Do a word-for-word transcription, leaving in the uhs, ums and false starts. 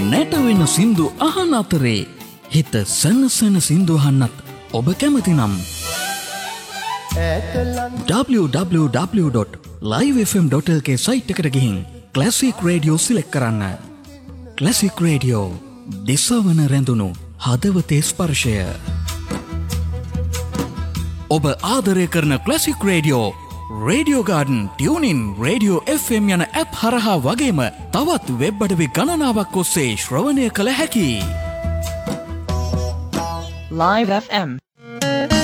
නැටවෙන සින්දු අහන අතරේ හිත සනසන සින්දු අහන්නත් ඔබ කැමති නම් double-u double-u double-u dot live f m dot l k site එකට ගිහින් ක්ලාසික් රේඩියෝ සිලෙක්ට් කරන්න. ක්ලාසික් රේඩියෝ දිසවන රැඳුණු හදවතේ ස්පර්ශය. ඔබ ආදරය කරන classic radio radio garden, tuning, radio F M යන ඇප් හරහා වගේම තවත් වෙබ් අඩවි ගණනාවක් ඔස්සේ ශ්‍රවණය කළ හැකි. Live F M